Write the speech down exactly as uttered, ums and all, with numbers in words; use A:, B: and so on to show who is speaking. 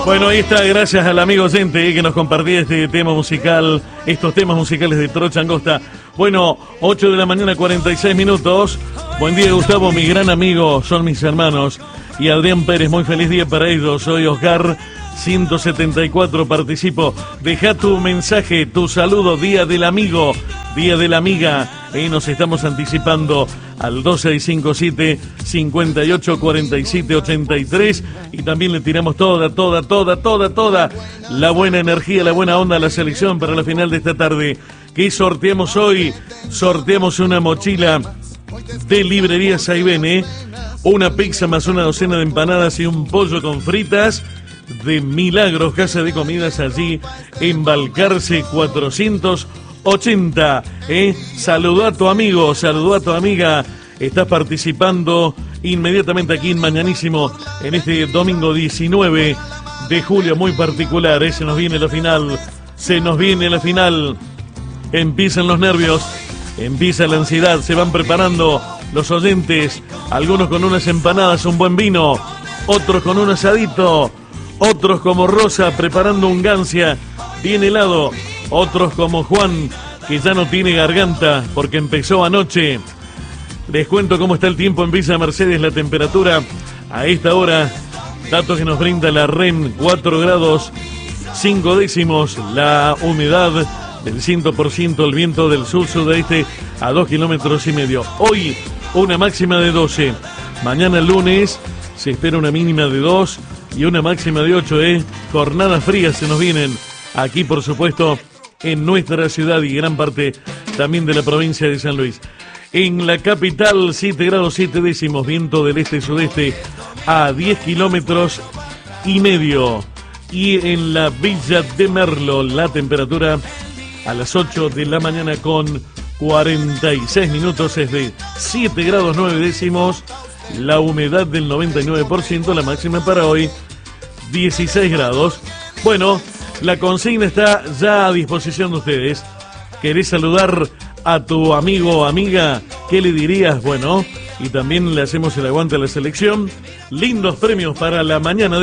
A: Bueno, ahí está, gracias al amigo oyente que nos compartía este tema musical, estos temas musicales de Trocha Angosta. Bueno, ocho de la mañana, cuarenta y seis minutos. Buen día, Gustavo, mi gran amigo, son mis hermanos. Y Adrián Pérez, muy feliz día para ellos. Soy Oscar, ciento setenta y cuatro, participo. Deja tu mensaje, tu saludo, día del amigo, día de la amiga. Y nos estamos anticipando al dos seis cinco siete, cinco ocho cuatro siete ocho tres y también le tiramos toda, toda, toda, toda, toda la buena energía, la buena onda a la selección para la final de esta tarde. ¿Qué sorteamos hoy? Sorteamos una mochila de librería Saibene, una pizza más una docena de empanadas y un pollo con fritas de Milagros, casa de comidas allí en Balcarce cuatrocientos ochenta. ¿eh? Saludó a tu amigo, saludó a tu amiga. Estás participando inmediatamente aquí en Mañanísimo en este domingo diecinueve de julio, muy particular. ¿eh? Se nos viene la final, se nos viene la final. Empiezan los nervios, empieza la ansiedad, se van preparando los oyentes, algunos con unas empanadas, un buen vino, otros con un asadito, otros como Rosa preparando un gancia bien helado, otros como Juan, que ya no tiene garganta porque empezó anoche. Les cuento cómo está el tiempo en Villa Mercedes, la temperatura a esta hora, datos que nos brinda la R E M, cuatro grados cinco décimos, la humedad del cien por ciento, el viento del sur-sudeste a dos kilómetros y medio. Hoy una máxima de doce, mañana lunes se espera una mínima de dos y una máxima de ocho, ¿eh? Jornadas frías se nos vienen aquí, por supuesto, en nuestra ciudad y gran parte también de la provincia de San Luis. En la capital, siete grados siete décimos, viento del este-sudeste a diez kilómetros y medio. Y en la Villa de Merlo, la temperatura a las ocho de la mañana con cuarenta y seis minutos es de siete grados nueve décimos, la humedad del noventa y nueve por ciento, la máxima para hoy dieciséis grados. Bueno, la consigna está ya a disposición de ustedes. ¿Querés saludar a tu amigo o amiga? ¿Qué le dirías? Bueno, y también le hacemos el aguante a la selección. Lindos premios para la mañana de